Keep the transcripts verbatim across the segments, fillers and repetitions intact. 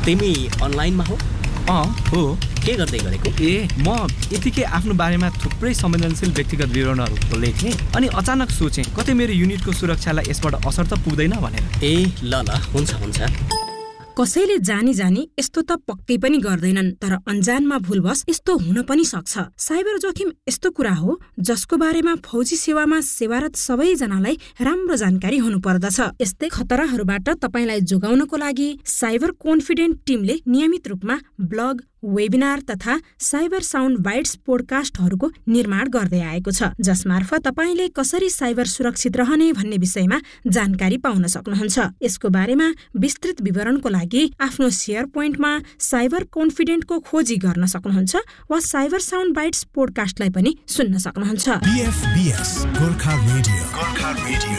तिमी अनलाइनमा हो? अँ हो। के गर्दै गरेको? ए म यतिकै आफ्नो बारेमा थुप्रै संवेदनशील व्यक्तिगत विवरणहरू लेखेँ अनि अचानक सोचेँ कतै मेरो युनिटको सुरक्षालाई यसबाट असर त पुग्दैन भनेर। ए ल ल हुन्छ हुन्छ। कसैले जानी जानी यस्तो त पक्कै पनि गर्दैनन्, तर अन्जानमा भुलवश यस्तो हुन पनि सक्छ। साइबर जोखिम यस्तो कुरा हो जसको बारेमा फौजी सेवामा सेवारत सबैजनालाई राम्रो जानकारी हुनुपर्दछ। यस्तै खतराहरूबाट तपाईलाई जोगाउनको लागि साइबर कन्फिडेन्ट टिमले नियमित रूपमा ब्लग, वेबिनार तथा साइबर साउन्ड बाइट्स पोडकास्टहरूको निर्माण गर्दै आएको छ, जसमार्फत तपाईले कसरी साइबर सुरक्षित रहने भन्ने विषयमा जानकारी पाउन सक्नुहुन्छ। यसको बारेमा विस्तृत विवरणको लागि आफ्नो शेयर पोइन्टमा साइबर कन्फिडेन्टको खोजी गर्न सक्नुहुन्छ वा साइबर साउन्ड बाइट्स पोडकास्टलाई पनि सुन्न सक्नुहुन्छ। बीएफबीएस गोर्खा रेडियो, गोर्खा रेडियो।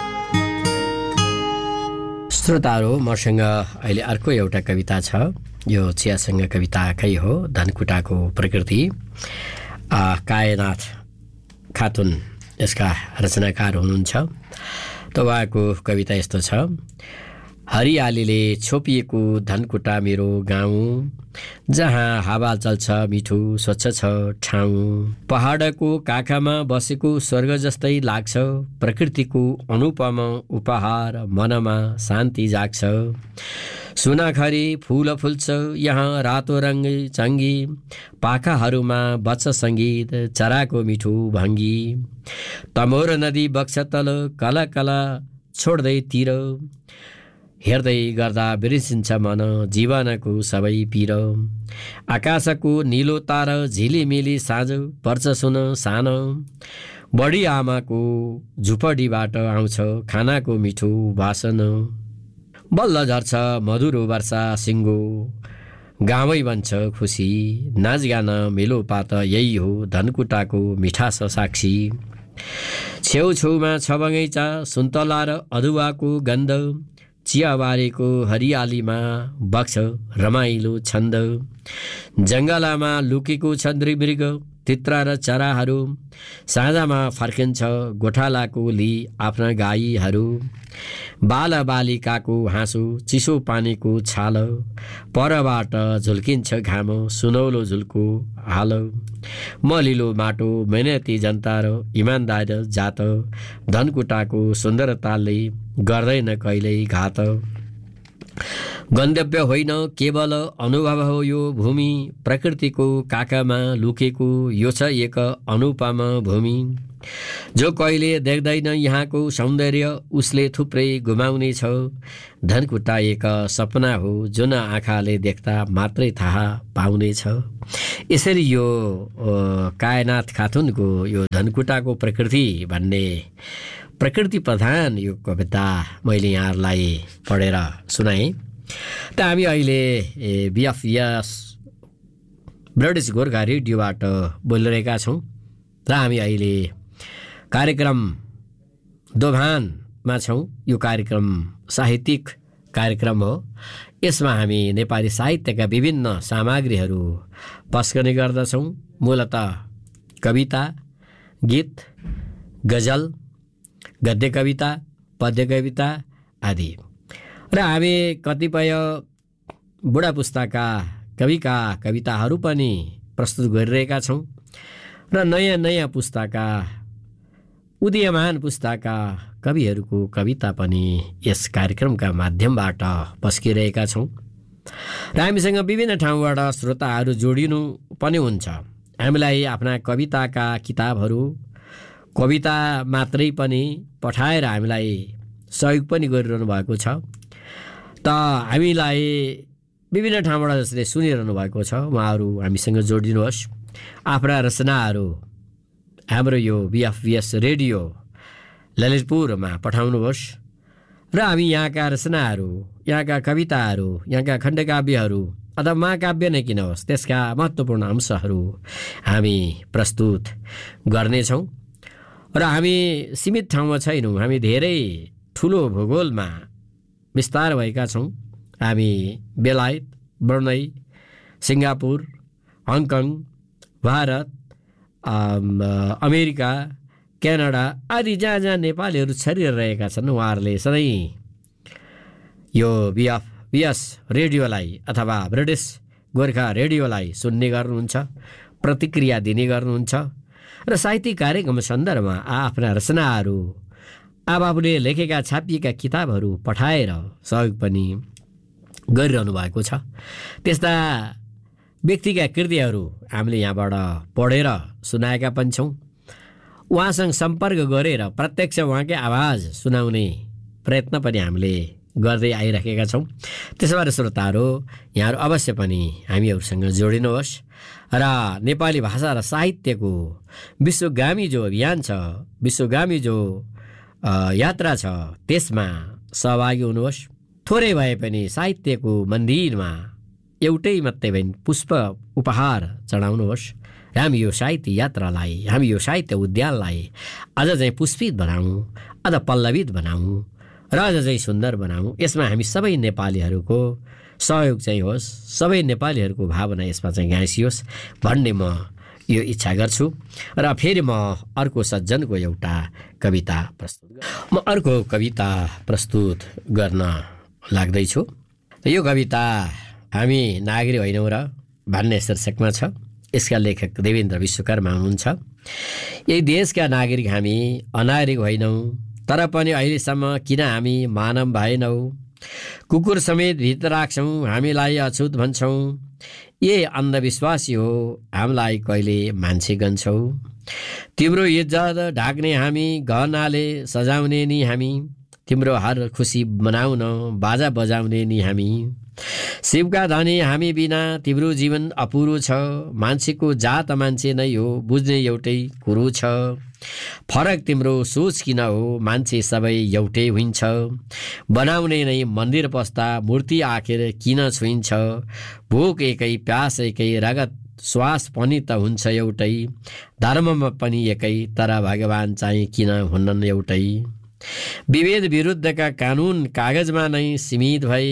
श्रोताहरू, मसँग अहिले अर्को एउटा कविता छ। यो चियासँग कविताकै हो, धनकुटाको प्रकृति। कायनाथ खातुन यसका रचनाकार हुनुहुन्छ। त उहाँको कविता यस्तो छ। हरियालीले छोपिएको धनकुटा मेरो गाउँ, जहाँ हावा चल्छ मिठो स्वच्छ छ ठाउँ। पहाडको काखमा बसेको स्वर्ग जस्तै लाग्छ, प्रकृतिको अनुपम उपहार मनमा शान्ति जाग्छ। सुनाखरी फूल फुल्छ यहाँ रातो रङ्ग चङ्गी, पाखाहरूमा बच्छ सङ्गीत चराको मिठो भङ्गी। तमोर नदी बग्छ तल कला कला छोड्दै तिर, हेर्दै गर्दा बिर्सिन्छ मन जीवनको सबै पीर। आकाशको निलो तार झिलिमिली साँझ पर्छ सुन सानो, बढी आमाको झुपडीबाट आउँछ खानाको मिठो वासन। बल्ल झर्छ मधुरो वर्षा सिङ्गो, गाउँै बन्छ खुसी। नाचगान मेलोपात यही हो धनकुटाको मिठास साक्षी। छेउछेउमा छ बगैँचा सुन्तला र अदुवाको गन्ध, चियाबारीको हरियालीमा बग्छ रमाइलो छन्द। जङ्गलमा लुकेको छ नृमृग तित्रा र चराहरू, साँझमा फर्किन्छ गोठालाको ली आफ्ना गाईहरू। बालबालिकाको हाँसो चिसो पानीको छाल, परबाट झुल्किन्छ घाम सुनौलो झुल्को हाल। मलिलो माटो मेहनती जनता र इमान्दार जात, धनकुटाको सुन्दरताले गर्दैन कहिल्यै घात। गन्तव्य होइन केवल अनुभव हो यो भूमि, प्रकृतिको काखमा लुकेको यो छ एक अनुपम भूमि। जो कहिले देख्दैन यहाँको सौन्दर्य उसले थुप्रै गुमाउने छ, धनकुटा एक सपना हो जुन आँखाले देख्दा मात्रै थाहा पाउने छ। यसरी यो कायनाथ खातुनको यो धनकुटाको प्रकृति भन्ने प्रकृति प्रधान यो कविता मैले यहाँहरूलाई पढेर सुनाएँ। त हामी अहिले बीएफबीएस ब्रिटिस गोर्खा रेडियोबाट बोलिरहेका छौँ र हामी अहिले कार्यक्रम दोभानमा छौँ। यो कार्यक्रम साहित्यिक कार्यक्रम हो। यसमा हामी नेपाली साहित्यका विभिन्न सामग्रीहरू पस्कने गर्दछौँ। मूलतः कविता, गीत, गजल, गद्य कविता, पद्य कविता आदि। र हामी कतिपय बुढा पुस्ताका कविका कविताहरू पनि प्रस्तुत गरिरहेका छौँ र नयाँ नयाँ पुस्ताका उदीयमान पुस्ताका कविहरूको कविता पनि यस कार्यक्रमका माध्यमबाट पस्किरहेका छौँ र हामीसँग विभिन्न ठाउँबाट श्रोताहरू जोडिनु पनि हुन्छ। हामीलाई आफ्ना कविताका किताबहरू, कविता मात्रै पनि पठाएर हामीलाई सहयोग पनि गरिरहनु भएको छ। त हामीलाई विभिन्न ठाउँबाट जसले सुनिरहनु भएको छ उहाँहरू हामीसँग जोडिनुहोस्। आफ्ना रचनाहरू हाम्रो यो बीएफबीएस रेडियो ललितपुरमा पठाउनुहोस् र हामी यहाँका रचनाहरू, यहाँका कविताहरू, यहाँका खण्डकाव्यहरू अथवा महाकाव्य नै किन होस् त्यसका महत्त्वपूर्ण अंशहरू हामी प्रस्तुत गर्नेछौँ। र हामी सीमित ठाउँमा छैनौँ, हामी धेरै ठुलो भूगोलमा विस्तार भएका छौँ। हामी बेलायत, Brunei, Singapore, Hong Kong, Bharat, America, Canada आदि जहाँ जहाँ नेपालीहरू छरिरहेका छन् उहाँहरूले सधैँ यो बीएफ यस रेडियोलाई अथवा ब्रिटिस गोर्खा रेडियोलाई सुन्ने गर्नुहुन्छ, प्रतिक्रिया दिने गर्नुहुन्छ र साहित्यिक कार्यक्रम सन्दर्भमा आफ्ना रचनाहरू आफूले लेखेका छापिएका किताबहरू पठाएर सहयोग पनि गरिरहनु भएको छ। त्यस्ता व्यक्तिका कृतिहरू हामीले यहाँबाट पढेर सुनाएका पनि छौँ। उहाँसँग सम्पर्क गरेर प्रत्यक्ष उहाँकै आवाज सुनाउने प्रयत्न पनि हामीले गर्दै आइरहेका छौँ। त्यसो भएर श्रोताहरू, यहाँहरू अवश्य पनि हामीहरूसँग जोडिनुहोस् र नेपाली भाषा र साहित्यको विश्वगामी जो अभियान छ, विश्वगामी जो यात्रा छ, त्यसमा सहभागी हुनुहोस्। थोरै भए पनि साहित्यको मन्दिरमा एउटै मात्रै भए पुष्प उपहार चढाउनुहोस्। हामी यो साहित्य यात्रालाई, हामी यो साहित्य उद्यानलाई अझ चाहिँ पुष्पित बनाऊँ, अझ पल्लवित बनाऊँ र अझ चाहिँ सुन्दर बनाऊँ। यसमा हामी सबै नेपालीहरूको सहयोग चाहिँ होस्, सबै नेपालीहरूको भावना यसमा चाहिँ गाँसियोस् भन्ने म यो इच्छा गर्छु। र फेरि म अर्को सज्जनको एउटा कविता प्रस्तुत म अर्को कविता प्रस्तुत गर्न लाग्दैछु। यो कविता हामी नागरिक होइनौँ र भन्ने शीर्षकमा छ। यसका लेखक देवेन्द्र विश्वकर्मा हुनुहुन्छ। यही देशका नागरिक हामी अनागरिक होइनौँ, तर पनि अहिलेसम्म किन हामी मानव भएनौँ? कुकुर समेत भित्र राख्छौँ, हामीलाई अछुत भन्छौँ। ये अन्धविश्वासी हो, हामीलाई कहिले मान्छे गन्छौ। तिम्रो इज्जत ढाक्ने हामी, गहनाले सजाउने नि हामी। तिम्रो हर खुसी मनाउन बाजा बजाउने नि हामी। शिवका धनी हामी बिना तिम्रो जीवन अपुरो छ। मान्छेको जात मान्छे नै हो, बुझ्ने एउटै कुरो छ। फरक तिम्रो सोच किन हो, मान्छे सबै एउटै हुन्छ। बनाउने नै मन्दिर पस्दा मूर्ति आखिर किन छुइन्छ। भोक एकै, प्यास एकै, रगत श्वास पनि त हुन्छ एउटै। धर्ममा पनि एकै, तर भगवान चाहिँ किन हुनन् एउटै। विभेद विरुद्धका कानुन कागजमा नै सीमित भए।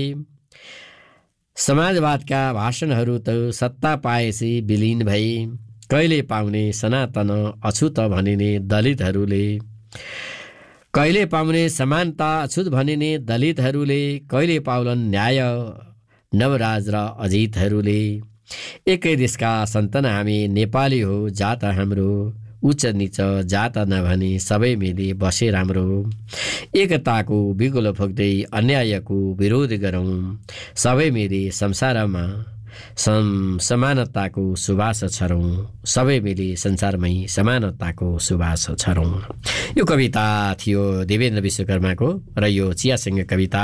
समाजवादका भाषणहरू त सत्ता पाएपछि विलिन भए। कहिले पाउने सनातन अछुत भनिने दलितहरूले, कहिले पाउने समानता अछुत भनिने दलितहरूले, कहिले पाउलन् न्याय नवराज र अजितहरूले। एकै देशका सन्तान हामी, नेपाली हो जात हाम्रो। उच्च निच जात नभनी सबै मिली बसे राम्रो। एकताको बिगुलो फुक्दै अन्यायको विरोध गरौँ। सबै मिली संसारमा सम समानताको सुवास छरौँ। सबै मिली संसारमै समानताको सुवास छरौँ। यो कविता थियो देवेन्द्र विश्वकर्माको र यो चियासँग कविता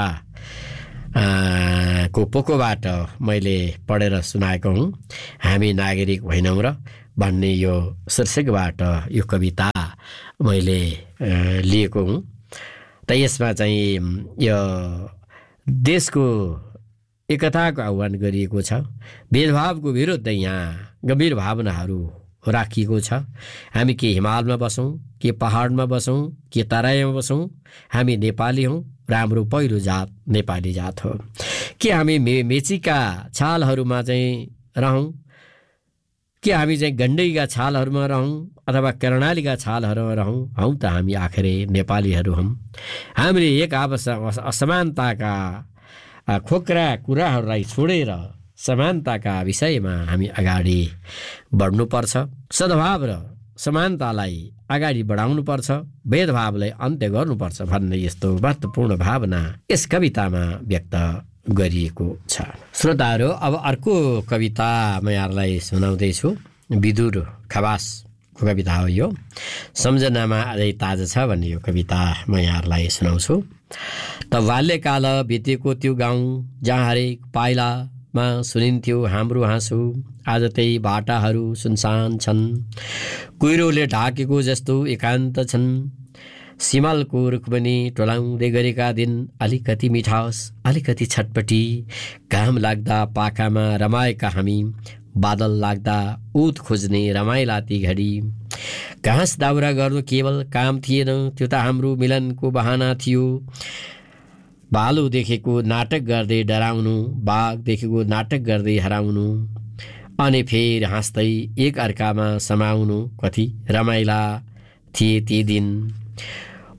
को पोकोबाट मैले पढेर सुनाएको हुँ। हामी नागरिक होइनौँ र भन्ने यो शीर्षकबाट यो कविता मैले लिएको हुँ। त यसमा चाहिँ यो देशको एकताको आह्वान गरिएको छ। भेदभावको विरुद्ध यहाँ गम्भीर भावनाहरू राखिएको छ। हामी के हिमालमा बसौँ, के पहाडमा बसौँ, के तराईमा बसौँ, हामी नेपाली हौँ र हाम्रो पहिलो जात नेपाली जात हो। के हामी मे मेचीका छालहरूमा चाहिँ रहौँ, के हामी चाहिँ गण्डकीका छालहरूमा रहौँ अथवा कर्णालीका छालहरूमा रहौँ, हौँ त हामी आखिरै नेपालीहरू हौँ। हामीले एक आपस असमानताका खोक्रा कुराहरूलाई छोडेर समानताका विषयमा हामी अगाडि बढ्नुपर्छ। सद्भाव र समानतालाई अगाडि बढाउनुपर्छ, भेदभावलाई अन्त्य गर्नुपर्छ भन्ने यस्तो महत्त्वपूर्ण भावना यस कवितामा व्यक्त गरिएको छ। श्रोताहरू, अब अर्को कविता म यहाँलाई सुनाउँदैछु। विदुर खवासको कविता हो यो। सम्झनामा अझै ताजा छ भन्ने यो कविता म यहाँहरूलाई सुनाउँछु। त बाल्यकाल बितेको त्यो गाउँ जहाँ हरेक पाइलामा सुनिन्थ्यो हाम्रो हाँसो। आज त्यही बाटाहरू सुनसान छन्, कुहिरोले ढाकेको जस्तो एकान्त छन्। सिमलको रुखबनी टोलाउँदै गरेका दिन अलिकति मिठास, अलिकति छटपटी। घाम लाग्दा पाखामा रमाएका हामी, बादल लाग्दा उत खोज्ने रमाइला ती घडी। घाँस दाउरा गर्नु केवल काम थिएन, त्यो त हाम्रो मिलनको बहाना थियो। भालु देखेको नाटक गर्दै डराउनु, बाघ देखेको नाटक गर्दै हराउनु, अनि फेरि हाँस्दै एक अर्कामा समाउनु। कति रमाइला थिए ती दिन।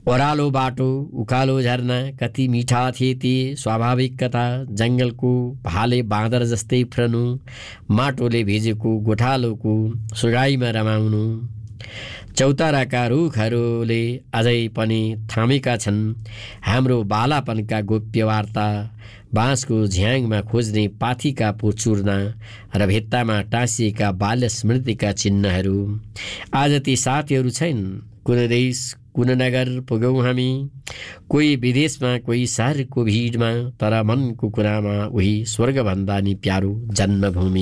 ओह्रालो बाटो उकालो झरना कति मिठा थिए ती स्वाभाविक कथा। जङ्गलको भाले बाँदर जस्तै फ्रनु, माटोले भिजेको गोठालोको सुगाईमा रमाउनु। चौताराका रुखहरूले अझै पनि थामेका छन् हाम्रो बालापनका गोप्य वार्ता। बाँसको झ्याङमा खोज्ने पाथीका पुचुर्ना र भित्तामा टाँसिएका बाल्य स्मृतिका चिन्हहरू। आज ती साथीहरू छैन्। कुन देश कुन नगर पुगौँ हामी, कोही विदेशमा कोही सहरको भिडमा, तर मनको कुरामा उही स्वर्गभन्दा नि प्यारो जन्मभूमि।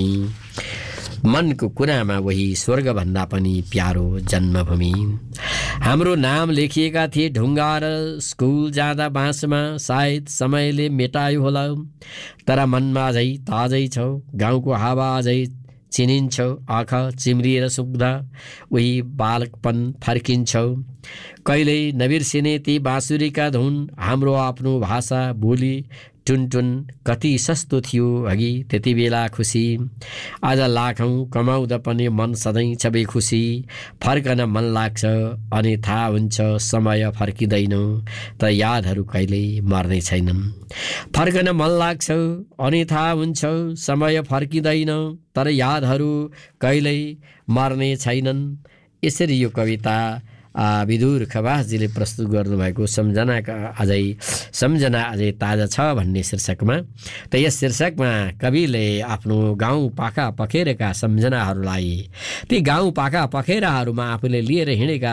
मनको कुरामा वही स्वर्गभन्दा पनि प्यारो जन्मभूमि। हाम्रो नाम लेखिएका थिए ढुङ्गा र स्कुल जाँदा बाँसमा, सायद समयले मेटायो होला, तर मनमा अझै ताजै छ। गाउँको हावा अझै चिनिन्छ, आँखा चिम्रिएर सुक्दा उही बालकपन फर्किन्छ। कहिल्यै नबिर्सिने ती बाँसुरीका धुन, हाम्रो आफ्नो भाषा बोली टुनटुन कति सस्तो थियो अघि त्यति बेला खुसी। आज लाखौँ कमाउँदा पनि मन सधैँ छ बेखुसी। फर्कन मन लाग्छ अनि थाहा हुन्छ समय फर्किँदैन, त यादहरू कहिल्यै मर्ने छैनन्। फर्कन मन लाग्छ अनि थाहा हुन्छ समय फर्किँदैन, तर यादहरू कहिल्यै मर्ने छैनन्। यसरी यो कविता विदुर खवासजीले प्रस्तुत गर्नुभएको सम्झनाका अझै सम्झना अझै ताजा छ भन्ने शीर्षकमा। त यस शीर्षकमा कविले आफ्नो गाउँ पाखा पखेराका सम्झनाहरूलाई, ती गाउँ पाखा पखेराहरूमा आफूले लिएर हिँडेका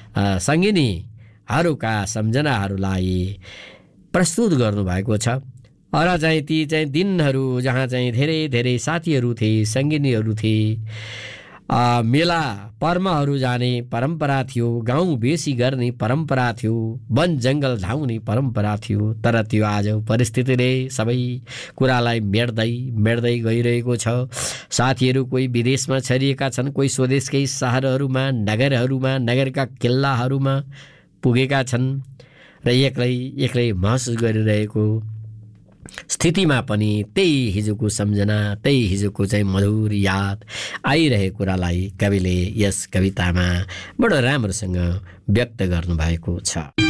सङ्गिनीहरूका सम्झनाहरूलाई प्रस्तुत गर्नुभएको छ। र चाहिँ ती चाहिँ दिनहरू जहाँ चाहिँ धेरै धेरै साथीहरू थिए, सङ्गिनीहरू थिए, मेला पर्वहरू जाने परम्परा थियो, गाउँ बेसी गर्ने परम्परा थियो, वन जङ्गल धाउने परम्परा थियो। तर त्यो आज परिस्थितिले सबै कुरालाई मेट्दै मेट्दै गइरहेको छ। साथीहरू कोही विदेशमा छरिएका छन्, कोही स्वदेशकै सहरहरूमा, नगरहरूमा, नगरका किल्लाहरूमा पुगेका छन् र एक्लै एक्लै महसुस गरिरहेको स्थितिमा पनि त्यही हिजोको सम्झना, त्यही हिजोको चाहिँ मधुर याद आइरहेको कुरालाई कविले यस कवितामा बडो राम्रोसँग व्यक्त गर्नुभएको छ।